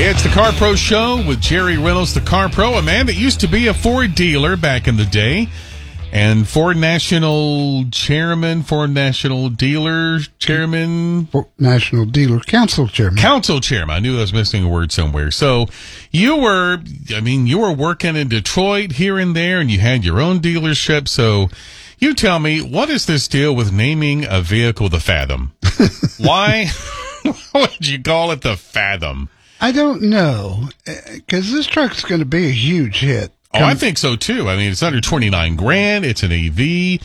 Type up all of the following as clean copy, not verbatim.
It's the Car Pro Show with Jerry Reynolds, the Car Pro, a man that used to be a Ford dealer back in the day, and Ford National Chairman, Ford National Dealer Chairman. National Dealer Council Chairman. Council Chairman. I knew I was missing a word somewhere. So you were working in Detroit here and there, and you had your own dealership. So you tell me, what is this deal with naming a vehicle the Fathom? Why would you call it the Fathom? I don't know, because this truck's going to be a huge hit. Oh, I think so too. I mean, it's under $29,000. It's an EV.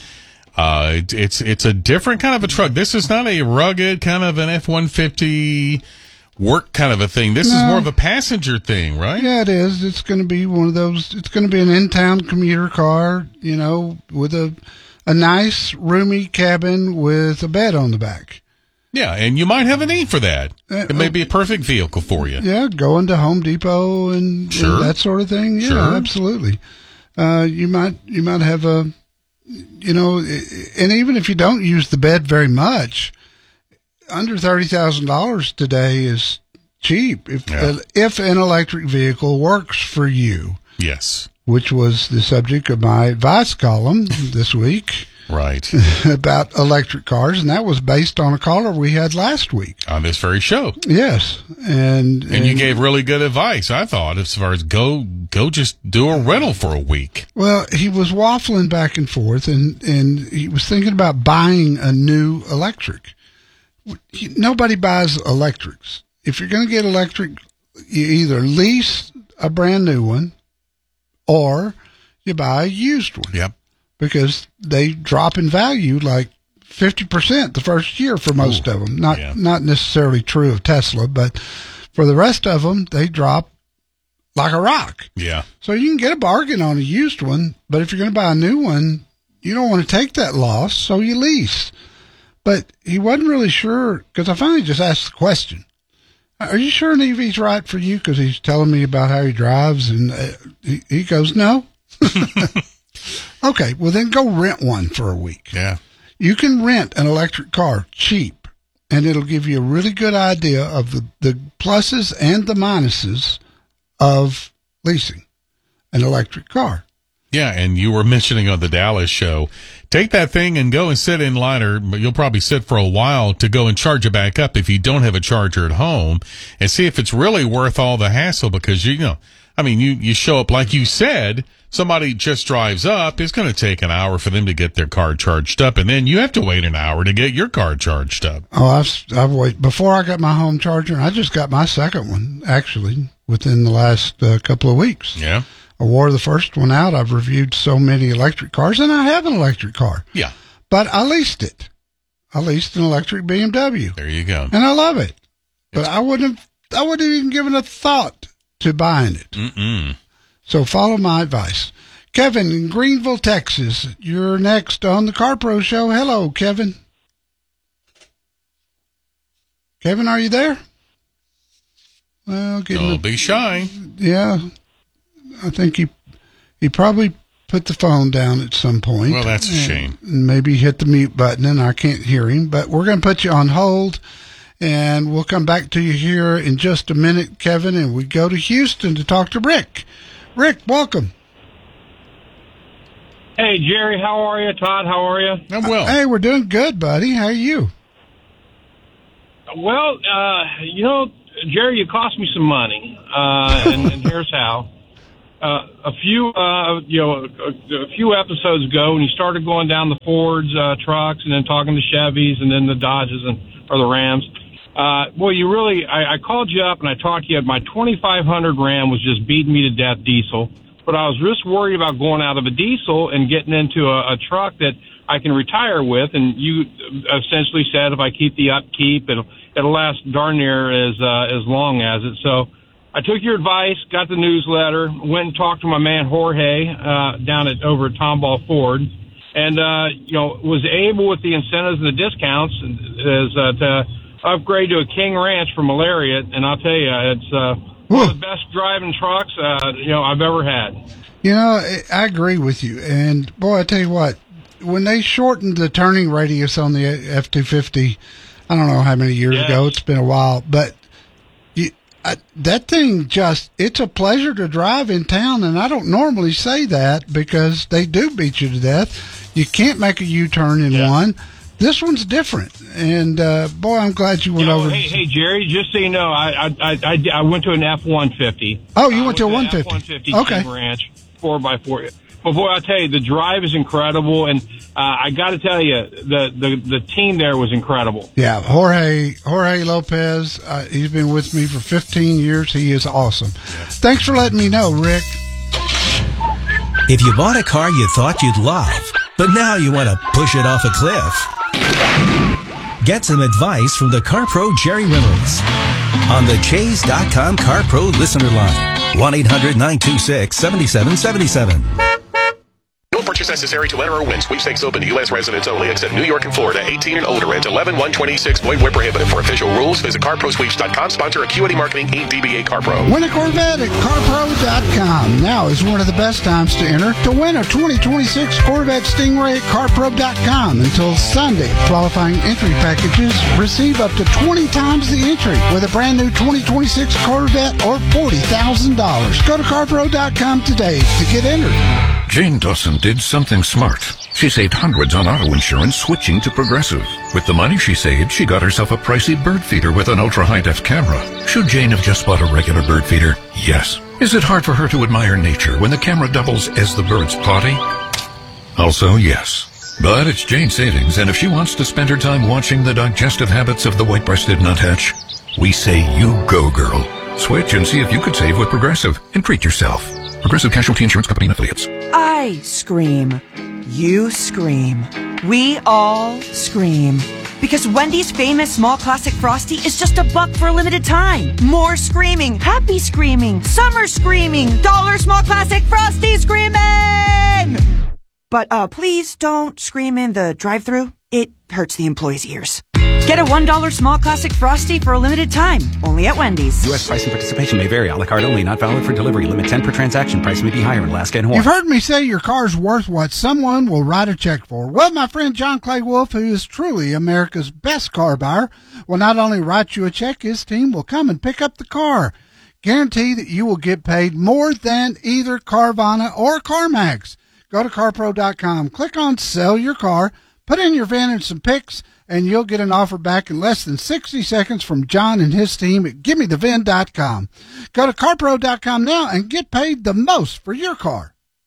It's a different kind of a truck. This is not a rugged kind of an F-150 work kind of a thing. This is more of a passenger thing, right? Yeah, it is. It's going to be one of those. It's going to be an in-town commuter car, with a nice, roomy cabin with a bed on the back. Yeah, and you might have a need for that. It may be a perfect vehicle for you. Yeah, going to Home Depot and that sort of thing. Yeah, sure. Absolutely. You might have a, and even if you don't use the bed very much, under $30,000 today is cheap if an electric vehicle works for you. Yes. Which was the subject of my advice column this week. Right. About electric cars, and that was based on a caller we had last week. On this very show. Yes. And you gave really good advice, I thought, as far as go just do a rental for a week. Well, he was waffling back and forth, and he was thinking about buying a new electric. Nobody buys electrics. If you're going to get electric, you either lease a brand new one or you buy a used one. Yep. Because they drop in value like 50% the first year for most of them. Not necessarily true of Tesla, but for the rest of them, they drop like a rock. Yeah. So you can get a bargain on a used one, but if you're going to buy a new one, you don't want to take that loss, so you lease. But he wasn't really sure, because I finally just asked the question, are you sure an EV's right for you? Because he's telling me about how he drives, and he goes, no. Okay, well then go rent one for a week. Yeah. You can rent an electric car cheap, and it'll give you a really good idea of the pluses and the minuses of leasing an electric car. Yeah, and you were mentioning on the Dallas show, take that thing and go and sit in line, or you'll probably sit for a while to go and charge it back up if you don't have a charger at home, and see if it's really worth all the hassle, because you show up like you said, somebody just drives up, it's going to take an hour for them to get their car charged up, and then you have to wait an hour to get your car charged up. Oh, I've waited. Before I got my home charger, I just got my second one, actually, within the last couple of weeks. Yeah. I wore the first one out. I've reviewed so many electric cars, and I have an electric car. Yeah. But I leased it. I leased an electric BMW. There you go. And I love it. But I wouldn't have even given a thought to buying it. Mm-mm. So follow my advice. Kevin in Greenville, Texas, you're next on the Car Pro Show. Hello, Kevin. Kevin, are you there? Well, don't be shy. Yeah. I think he probably put the phone down at some point. Well, that's a shame. And maybe hit the mute button, and I can't hear him. But we're going to put you on hold, and we'll come back to you here in just a minute, Kevin, and we go to Houston to talk to Rick. Rick, welcome. Hey, Jerry, how are you? Todd, how are you? I'm well. Hey, we're doing good, buddy. How are you? Well, Jerry, you cost me some money, and here's how. A few episodes ago, when you started going down the Fords trucks, and then talking to Chevys, and then the Dodges or the Rams. I called you up and I talked to you. My 2500 Ram was just beating me to death diesel, but I was just worried about going out of a diesel and getting into a truck that I can retire with. And you essentially said if I keep the upkeep, it'll last darn near as long as it. So I took your advice, got the newsletter, went and talked to my man Jorge down over at Tomball Ford, and was able with the incentives and the discounts to upgrade to a King Ranch for Malaria, and I'll tell you, it's one of the best driving trucks I've ever had. I agree with you, and boy, I tell you what, when they shortened the turning radius on the F-250, I don't know how many years ago, it's been a while, but That thing it's a pleasure to drive in town, and I don't normally say that because they do beat you to death. You can't make a U-turn in one. This one's different, and boy, I'm glad you went over. Hey, Jerry, just so you know, I went to an F-150. Oh, you went to a 150? F-150 King Ranch 4x4. But boy, I'll tell you, the drive is incredible, and I got to tell you, the team there was incredible. Yeah, Jorge Lopez, he's been with me for 15 years. He is awesome. Thanks for letting me know, Rick. If you bought a car you thought you'd love, but now you want to push it off a cliff, get some advice from the CarPro Jerry Reynolds on the Chase.com CarPro listener line, 1-800-926-7777. No purchase necessary to enter or win. Sweepstakes open to U.S. residents only, except New York and Florida. 18 and older. Rent 11-126. Void where prohibited. For official rules, visit CarProSweeps.com. Sponsor Acuity Marketing, Inc. DBA CarPro. Win a Corvette at CarPro.com. Now is one of the best times to enter to win a 2026 Corvette Stingray at CarPro.com until Sunday. Qualifying entry packages receive up to 20 times the entry with a brand new 2026 Corvette or $40,000. Go to CarPro.com today to get entered. Jane Dawson did something smart. She saved hundreds on auto insurance switching to Progressive. With the money she saved, she got herself a pricey bird feeder with an ultra-high-def camera. Should Jane have just bought a regular bird feeder? Yes. Is it hard for her to admire nature when the camera doubles as the bird's potty? Also, yes. But it's Jane's savings, and if she wants to spend her time watching the digestive habits of the white-breasted nuthatch, we say you go, girl. Switch and see if you could save with Progressive and treat yourself. Progressive Casualty Insurance Company and Affiliates. I scream. You scream. We all scream. Because Wendy's famous small classic Frosty is just $1 for a limited time. More screaming. Happy screaming. Summer screaming. $1 small classic Frosty screaming! But please don't scream in the drive-thru. It hurts the employees' ears. Get a $1 small classic Frosty for a limited time. Only at Wendy's. U.S. price and participation may vary. A la carte only. Not valid for delivery. Limit 10 per transaction. Price may be higher in Alaska and Hawaii. You've heard me say your car's worth what someone will write a check for. Well, my friend John Clay Wolf, who is truly America's best car buyer, will not only write you a check, his team will come and pick up the car. Guarantee that you will get paid more than either Carvana or CarMax. Go to CarPro.com. Click on Sell Your Car. Put in your VIN and some pics, and you'll get an offer back in less than 60 seconds from John and his team at GiveMeTheVIN.com. Go to CarPro.com now and get paid the most for your car.